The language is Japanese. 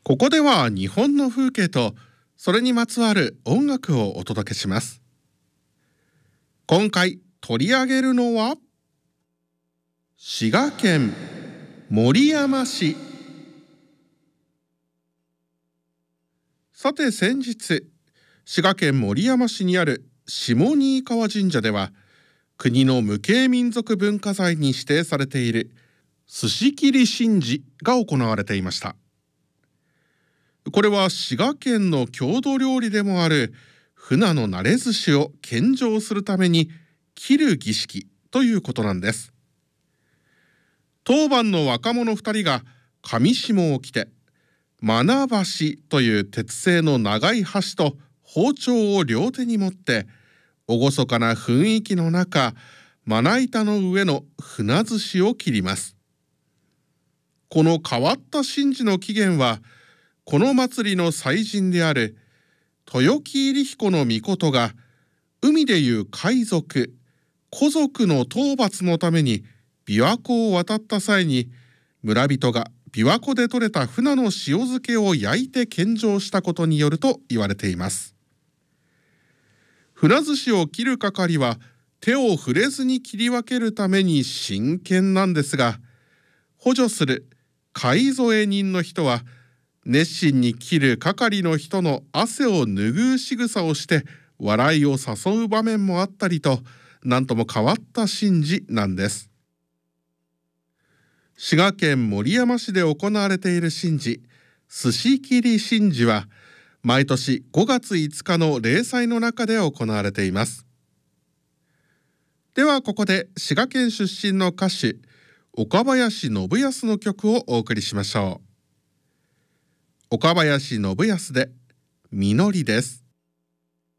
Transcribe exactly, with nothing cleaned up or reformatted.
ここでは日本の風景とそれにまつわる音楽をお届けします。今回取り上げるのは滋賀県守山市。さて先日、滋賀県守山市にある下新川神社では国の無形民族文化財に指定されている寿司切り神事が行われていました。これは滋賀県の郷土料理でもある船の慣れ寿司を献上するために切る儀式ということなんです。当番の若者ふたりが上下を着て、真箸という鉄製の長い箸と包丁を両手に持って厳かな雰囲気の中、まな板の上の船寿司を切ります。この変わった神事の起源は、この祭りの祭神である豊木入彦の命が海でいう海賊古族の討伐のために琵琶湖を渡った際に、村人が琵琶湖で採れた船の塩漬けを焼いて献上したことによると言われています。船寿司を切る係は手を触れずに切り分けるために真剣なんですが、補助する介添え人の人は熱心に切る係の人の汗を拭う仕草をして笑いを誘う場面もあったりと、なんとも変わった神事なんです。滋賀県守山市で行われている神事、寿司切り神事は毎年ごがついつかの例祭の中で行われています。ではここで滋賀県出身の歌手岡林信康の曲をお送りしましょう。岡林信康で実りです。